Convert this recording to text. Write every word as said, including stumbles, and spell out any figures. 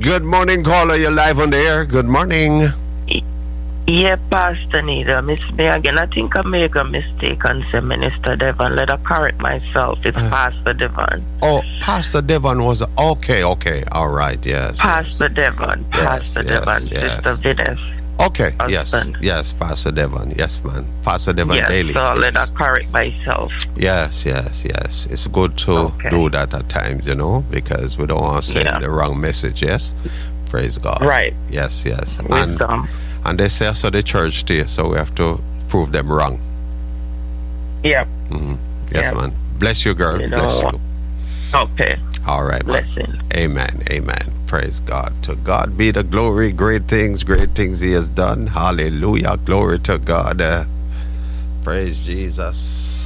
Good morning, caller. You're live on the air. Good morning. Yeah, Pastor Nita, miss me again. I think I make a mistake and say Minister Devon. Let her correct myself. It's uh, Pastor Devon. Oh, Pastor Devon was okay, okay, all right, yes. Pastor yes. Devon, Pastor yes, Devon, yes. Sister Venus. Okay, husband. yes, yes, Pastor Devon, yes, man, Pastor Devon yes, Daily. So yes. let her correct myself. Yes, yes, yes. It's good to okay. do that at times, you know, because we don't want to send yeah. the wrong message. Yes, praise God. Right. Yes, yes. Wisdom. And, and they say so the church too, so we have to prove them wrong. Yeah. Mm-hmm. Yes, yep. man. Bless you, girl. You know, Bless you. Okay. All right, man. Blessing. Amen. Amen. Praise God. To God be the glory. Great things, great things He has done. Hallelujah. Glory to God. Uh, praise Jesus.